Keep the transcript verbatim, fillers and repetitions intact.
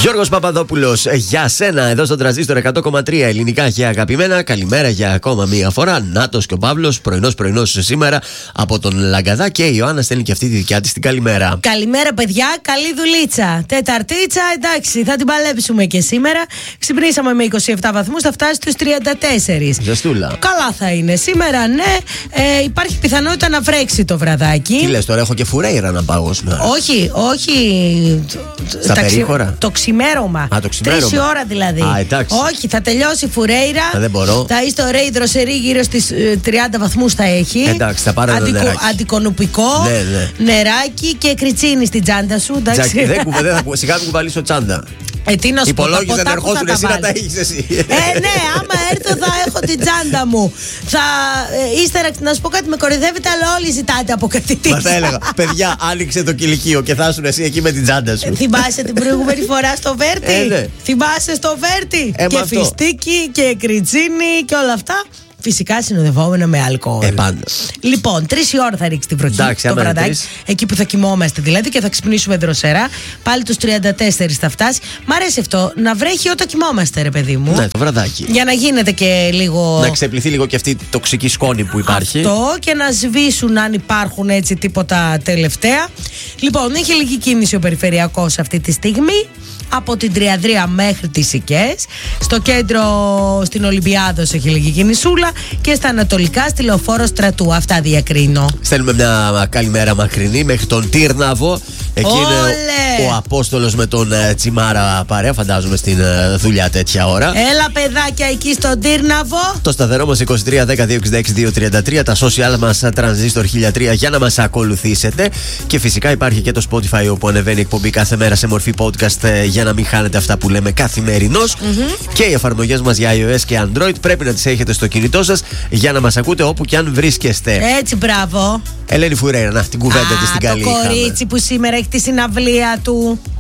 Γιώργος Παπαδόπουλος, για σένα εδώ στο Τρανζίστορ εκατό κόμμα τρία ελληνικά και αγαπημένα. Καλημέρα για ακόμα μία φορά. Νάτος και ο Παύλος, πρωινός πρωινός σήμερα από τον Λαγκαδά, και η Ιωάννα στέλνει και αυτή τη δικιά της την καλημέρα. Καλημέρα, παιδιά. Καλή δουλίτσα. Τεταρτίτσα, εντάξει, θα την παλέψουμε και σήμερα. Ξυπνήσαμε με είκοσι επτά βαθμούς, θα φτάσει στους τριάντα τέσσερα. Ζεστούλα. Καλά θα είναι. Σήμερα, ναι, ε, υπάρχει πιθανότητα να βρέξει το βραδάκι. Τι λες τώρα, έχω και φουρέιρα να πάω σήμερα. Όχι, όχι. Στα περίχωρα. Το ξημέρωμα. Α, το ξημέρωμα. Τρεις ώρα δηλαδή. Α, εντάξει. Όχι, θα τελειώσει η φουρέιρα. Α, δεν μπορώ. Θα είσαι στο Ρέι Δροσερή, γύρω στις ε, τριάντα βαθμούς θα έχει. Εντάξει, θα πάρω ένα Αντικο, νεράκι. Αντικονουπικό, Ναι, ναι. νεράκι και κριτσίνη στην τσάντα σου. Εντάξει. Τζάκι, δεν κουβε, δεν θα κουβε, σιγά μην κουβαλήσω τσάντα. Ε, τι να σου πω, Υπολόγιζε τα να ποτά που θα ερχόσουν τα εσύ να βάλεις. τα έχεις εσύ. Ε, ναι, άμα έρθω θα έχω την τσάντα μου. Θα, ε, ύστερα, να σου πω κάτι, με κορυδεύετε, αλλά όλοι ζητάτε από κάτι τέτοιο. Μα θα έλεγα, παιδιά, άνοιξε το κηλικείο και θα ήσουν εσύ εκεί με την τσάντα σου. Θυμάσαι την προηγούμενη φορά στο Βέρτι? Ε, ναι. Θυμάσαι στο Βέρτι? Ε, και αυτό. φιστίκι και κριτσίνι και όλα αυτά. Φυσικά συνοδευόμενα με αλκοόλ. Ε, πάντα. Λοιπόν, τρεις η ώρα θα ρίξει την βροχή. Εντάξει, το άμα είναι βραδάκι. τρεις. Εκεί που θα κοιμόμαστε δηλαδή και θα ξυπνήσουμε δροσερά. Πάλι τους τριάντα τέσσερα θα φτάσει. Μ' αρέσει αυτό. Να βρέχει όταν κοιμόμαστε, ρε παιδί μου. Ναι, το βραδάκι. Για να γίνεται και λίγο. Να ξεπληθεί λίγο και αυτή η τοξική σκόνη που υπάρχει. Αυτό, και να σβήσουν αν υπάρχουν έτσι τίποτα τελευταία. Λοιπόν, έχει λίγη κίνηση ο περιφερειακός αυτή τη στιγμή. Από την Τριαδρία μέχρι τις Σικές. Στο κέντρο, στην Ολυμπιάδος έχει λίγη κινησούλα. Και στα ανατολικά στη Λεωφόρο Στρατού. Αυτά διακρίνω. Στέλνουμε μια καλημέρα μακρινή μέχρι τον Τύρναβο. Εκεί Όλε. είναι ο, ο Απόστολος με τον uh, Τσιμάρα παρέα, φαντάζομαι στην uh, δουλειά τέτοια ώρα. Έλα, παιδάκια, εκεί στον Τύρναβο. Το σταθερό μας είκοσι τρία δέκα δύο εξήντα έξι δύο τριάντα τρία, τα social μας Transistor χίλια τρία για να μας ακολουθήσετε. Και φυσικά υπάρχει και το Spotify, όπου ανεβαίνει εκπομπή κάθε μέρα σε μορφή podcast ε, για να μην χάνετε αυτά που λέμε καθημερινώς. Mm-hmm. Και οι εφαρμογές μας για iOS και Android πρέπει να τις έχετε στο κινητό σας για να μας ακούτε όπου και αν βρίσκεστε. Έτσι, μπράβο. Ελένη Φουρέιρα, να την κουβέντα της την καλή. Το είχαμε. κορίτσι που σήμερα έχει τη συναυλία του.